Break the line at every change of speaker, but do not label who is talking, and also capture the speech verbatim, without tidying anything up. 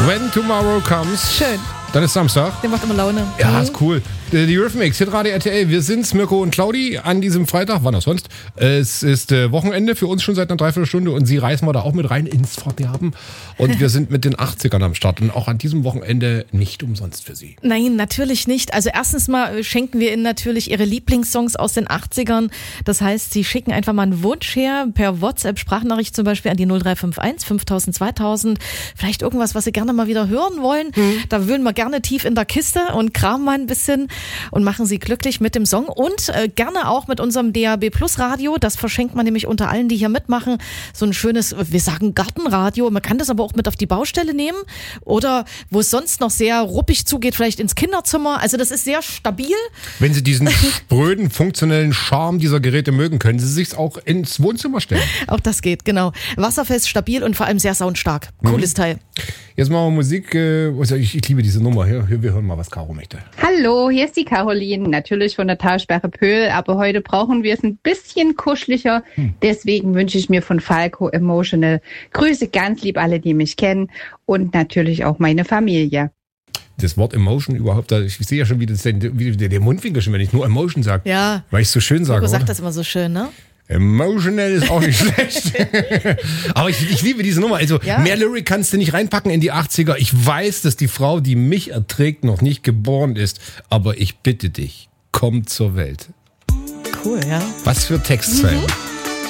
When Tomorrow Comes.
Schön.
Dann ist Samstag.
Der macht immer Laune.
Ja,
Mhm.
ist cool. Die Eurythmics, Hitradio R T L. Wir sind's, Mirko und Claudi, an diesem Freitag. Wann auch sonst. Es ist äh, Wochenende für uns schon seit einer Dreiviertelstunde und sie reißen wir da auch mit rein ins Verderben. Und wir sind mit den achtzigern am Start und auch an diesem Wochenende nicht umsonst für sie.
Nein, natürlich nicht. Also erstens mal schenken wir Ihnen natürlich Ihre Lieblingssongs aus den achtzigern. Das heißt, Sie schicken einfach mal einen Wunsch her, per WhatsApp-Sprachnachricht zum Beispiel an die null drei fünf eins fünftausend zweitausend. Vielleicht irgendwas, was Sie gerne mal wieder hören wollen. Mhm. Da wühlen wir gerne tief in der Kiste und kramen mal ein bisschen und machen Sie glücklich mit dem Song. Und äh, gerne auch mit unserem D A B Plus Radio. Das verschenkt man nämlich unter allen, die hier mitmachen. So ein schönes, wir sagen Gartenradio. Man kann das aber auch mit auf die Baustelle nehmen. Oder wo es sonst noch sehr ruppig zugeht, vielleicht ins Kinderzimmer. Also das ist sehr stabil.
Wenn Sie diesen spröden, funktionellen Charme dieser Geräte mögen, können Sie sich auch ins Wohnzimmer stellen.
Auch das geht, genau. Wasserfest, stabil und vor allem sehr soundstark. Cooles mhm. Teil.
Jetzt machen wir Musik. Ich, ich liebe diese Nummer. Wir hören mal, was Caro möchte.
Hallo, hier ist die Caroline. Natürlich von der Talsperre Pöhl, aber heute brauchen wir es ein bisschen kuscheliger. Hm. Deswegen wünsche ich mir von Falco Emotional. Grüße ganz lieb alle, die mich kennen und natürlich auch meine Familie.
Das Wort Emotion überhaupt, ich sehe ja schon, wie, das, wie der Mundwinkel schon, wenn ich nur Emotion sage.
Ja.
Weil ich es so schön sage.
Du sagst das immer so schön, ne?
Emotional ist auch nicht schlecht. Aber ich, ich liebe diese Nummer. Also ja. Mehr Lyric kannst du nicht reinpacken in die achtziger. Ich weiß, dass die Frau, die mich erträgt, noch nicht geboren ist. Aber ich bitte dich, komm zur Welt.
Cool, ja.
Was für Textzeilen. Mhm.